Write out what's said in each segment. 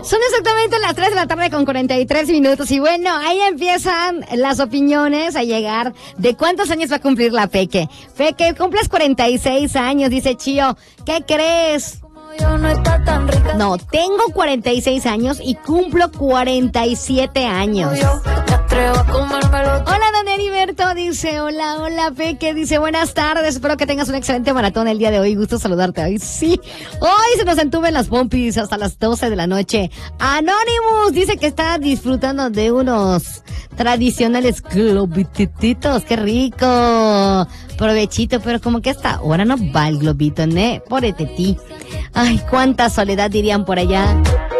Son exactamente las 3 de la tarde con 43 minutos. Y bueno, ahí empiezan las opiniones a llegar de cuántos años va a cumplir la Peque. Peque, cumples 46 años, dice Chío. ¿Qué crees? No, tengo 46 años y cumplo 47 años. Hola, don Heriberto, dice, hola, Peque, dice, buenas tardes, espero que tengas un excelente maratón el día de hoy, gusto saludarte hoy, sí, hoy se nos entuben las pompis hasta las 12 de la noche. Anonymous dice que está disfrutando de unos tradicionales globititos, qué rico, provechito, pero como que hasta ahora no va el globito, ¿eh? Pobre ti. Ay, cuánta soledad dirían por allá.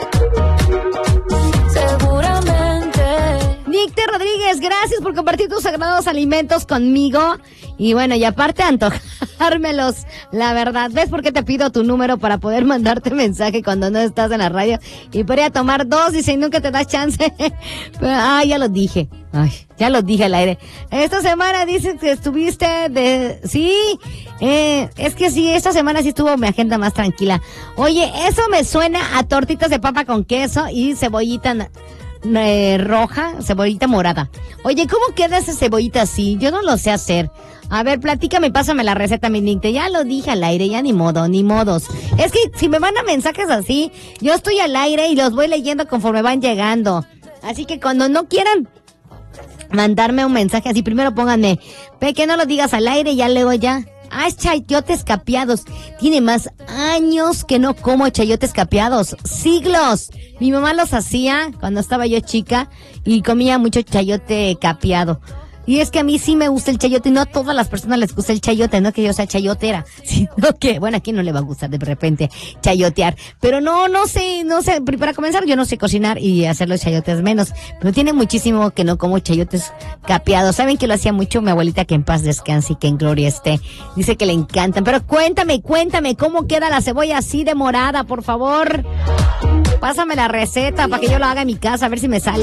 Nicte Rodríguez, gracias por compartir tus sagrados alimentos conmigo. Y bueno, y aparte antojármelos, la verdad. ¿Ves por qué te pido tu número para poder mandarte mensaje cuando no estás en la radio? Y podría tomar dos, dice, y nunca te das chance. Pero, ya lo dije. Ya lo dije al aire. Esta semana dices que estuviste de... Sí, es que sí, esta semana sí estuvo mi agenda más tranquila. Oye, eso me suena a tortitas de papa con queso y cebollita... roja, cebollita morada. Oye, ¿cómo queda esa cebollita así? Yo no lo sé hacer. A ver, platícame, pásame la receta, mi Nicte. Ya lo dije al aire, ya ni modos. Es que si me mandan mensajes así, yo estoy al aire y los voy leyendo conforme van llegando. Así que cuando no quieran mandarme un mensaje así, primero pónganme, que no lo digas al aire y ya luego ya. Chayotes capeados. Tiene más años que no como chayotes capeados. Siglos. Mi mamá los hacía cuando estaba yo chica y comía mucho chayote capeado. Y es que a mí sí me gusta el chayote, y no a todas las personas les gusta el chayote, no que yo sea chayotera, sino que, bueno, aquí no le va a gustar de repente chayotear. Pero no sé, para comenzar yo no sé cocinar y hacer los chayotes menos, pero tiene muchísimo que no como chayotes capeados. ¿Saben que lo hacía mucho mi abuelita, que en paz descanse y que en gloria esté? Dice que le encantan, pero cuéntame, ¿cómo queda la cebolla así de morada, por favor? Pásame la receta para que yo lo haga en mi casa, a ver si me sale.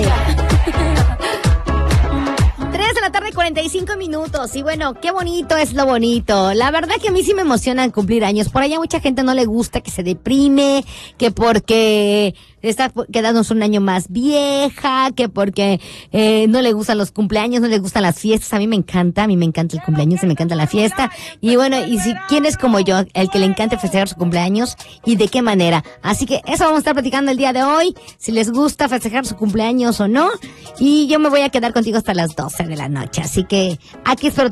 3 de la tarde, 45 minutos. Y bueno, qué bonito es lo bonito. La verdad que a mí sí me emociona cumplir años. Por allá mucha gente no le gusta, que se deprime, que porque está quedándose un año más vieja, que porque no le gustan los cumpleaños, no le gustan las fiestas. A mí me encanta el cumpleaños, me encanta la fiesta. Y bueno, y si quién es como yo, el que le encanta festejar su cumpleaños y de qué manera. Así que eso vamos a estar platicando el día de hoy, si les gusta festejar su cumpleaños o no. Y yo me voy a quedar contigo hasta las 12 de la noche. Así que aquí espero